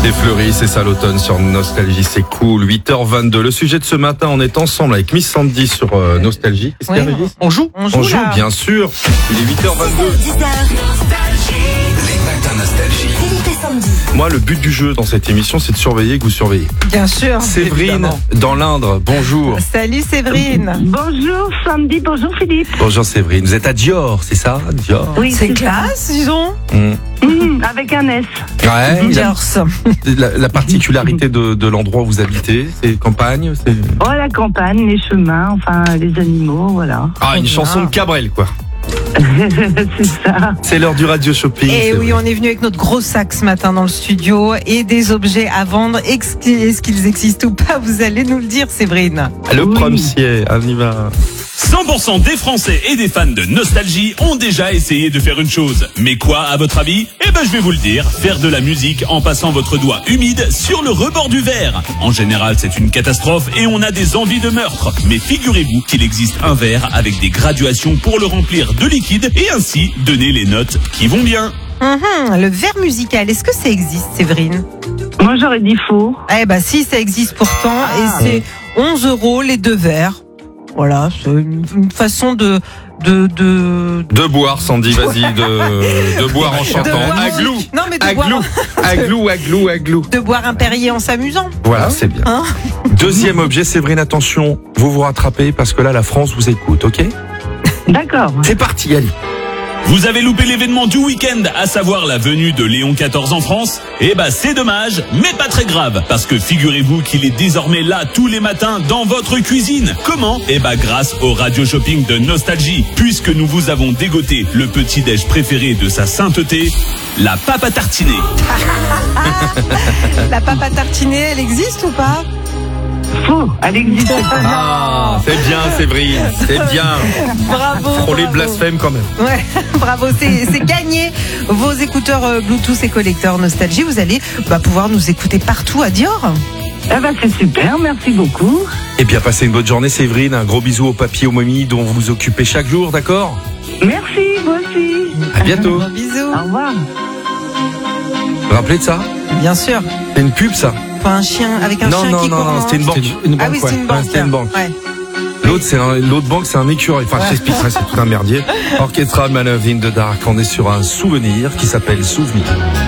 Des fleuris, c'est ça l'automne sur Nostalgie, c'est cool. 8h22. Le sujet de ce matin, on est ensemble avec Miss Sandy sur Nostalgie. Qu'est-ce qu'il y a, Régis ? On joue là. Bien sûr. Il est 8h22. Les matins Nostalgie. Moi, le but du jeu dans cette émission, c'est de surveiller que vous surveillez. Bien sûr. Séverine, évidemment. dans l'Indre, bonjour. Salut Séverine. Bonjour Sandy, bonjour Philippe. Bonjour Séverine. Vous êtes à Dior, c'est ça ? Dior. Oui, C'est ça. classe, disons. Avec un S. Ouais. Dior. La particularité de l'endroit où vous habitez, c'est campagne, c'est... Oh, la campagne, les chemins, enfin les animaux, voilà. Ah, une chanson de Cabrel, quoi. C'est ça. C'est l'heure du radio shopping. Et c'est oui, vrai. on est venu avec notre gros sac ce matin dans le studio et des objets à vendre. Est-ce qu'ils existent ou pas ? Vous allez nous le dire, Séverine. Le Oui. premier, on y va. 100% des Français et des fans de Nostalgie ont déjà essayé de faire une chose. Mais quoi, à votre avis ? Eh ben, je vais vous le dire. Faire de la musique en passant votre doigt humide sur le rebord du verre. En général, c'est une catastrophe et on a des envies de meurtre. Mais figurez-vous qu'il existe un verre avec des graduations pour le remplir de liquide et ainsi donner les notes qui vont bien. Le verre musical, est-ce que ça existe, Séverine ? Moi j'aurais dit faux. Eh ben si, ça existe pourtant et c'est 11 € les 2 verres. Voilà, c'est une façon de boire, Sandy, vas-y, de boire en chantant. boire. Aglou, Non, mais de aglou, boire. aglou. de boire un Perrier en s'amusant. Voilà, c'est bien. Hein ? Deuxième objet, Séverine, attention, vous vous rattrapez parce que là, la France vous écoute, ok ? D'accord. C'est parti, allez. Vous avez loupé l'événement du week-end, à savoir la venue de Léon XIV en France ? Eh ben c'est dommage, mais pas très grave, parce que figurez-vous qu'il est désormais là tous les matins dans votre cuisine. Comment ? Eh ben grâce au radio shopping de Nostalgie, puisque nous vous avons dégoté le petit-déj préféré de sa sainteté, la pâte à tartiner. La pâte à tartiner, elle existe ou pas ? Faux, elle existe pas. Ah, c'est bien, Séverine, c'est bien. Bravo. Frôler le bravo. blasphème quand même. Ouais, bravo, c'est gagné. Vos écouteurs Bluetooth et collecteurs Nostalgie, vous allez pouvoir nous écouter partout à Dior. Eh ben c'est super, merci beaucoup. Et bien, passez une bonne journée, Séverine. Un gros bisou au papy, aux mamies dont vous vous occupez chaque jour, d'accord ? Merci, vous aussi. À bientôt. Gros bisous. Au revoir. Vous vous rappelez de ça ? Bien sûr. C'est une pub, ça ? Pas un chien avec un chien qui court. Non, c'était une banque. Ah oui, c'est une banque. C'était une banque. Ouais. L'autre banque, c'est un écureuil. Enfin, je t'expliquerai, c'est tout un merdier. Orchestra Man of in the Dark. On est sur un souvenir qui s'appelle Souvenir.